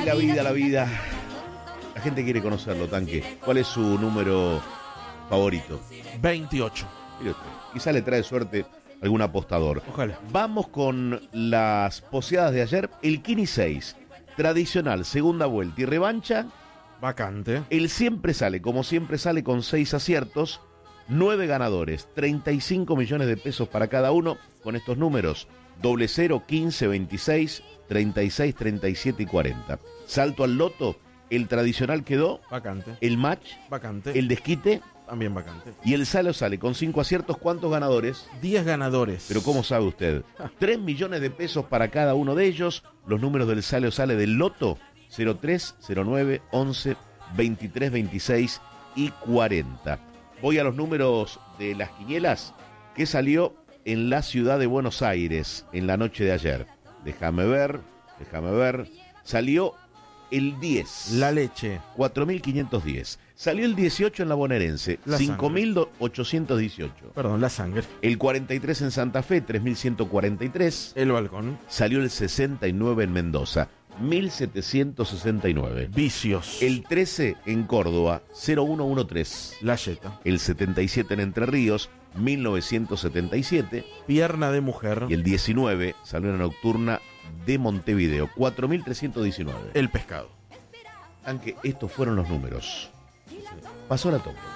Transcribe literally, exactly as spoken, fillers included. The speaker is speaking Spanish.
la vida, la vida. La gente quiere conocerlo, Tanque. ¿Cuál es su número favorito? veintiocho. Mire usted, quizá le trae suerte algún apostador. Ojalá. Vamos con las poseadas de ayer. El Kini seis, tradicional, segunda vuelta y revancha. Vacante. El siempre sale, como siempre sale, con seis aciertos. Nueve ganadores, treinta y cinco millones de pesos para cada uno. Con estos números: doble cero, quince, veintiséis, treinta y seis, treinta y siete y cuarenta. Salto al loto. El tradicional quedó. Vacante. El match. Vacante. El desquite. También vacante. Y el salo sale con cinco aciertos. ¿Cuántos ganadores? diez ganadores. Pero ¿cómo sabe usted? tres millones de pesos para cada uno de ellos. Los números del salo sale del loto: cero tres, cero nueve, once, veintitrés, veintiséis y cuarenta. Voy a los números de las quinielas que salió en la ciudad de Buenos Aires en la noche de ayer. Déjame ver, déjame ver. Salió el diez. La leche. cuatro mil quinientos diez. Salió el dieciocho en la bonaerense. La cinco mil ochocientos dieciocho. Perdón, la sangre. El cuarenta y tres en Santa Fe, tres mil ciento cuarenta y tres. El balcón. Salió el sesenta y nueve en Mendoza, mil setecientos sesenta y nueve. Vicios. El trece en Córdoba, cero mil ciento trece. La yeta. El setenta y siete en Entre Ríos, mil novecientos setenta y siete. Pierna de mujer. Y el diecinueve salió en la nocturna de Montevideo, cuatro mil trescientos diecinueve. El pescado. Aunque estos fueron los números. Pasó la tómbola.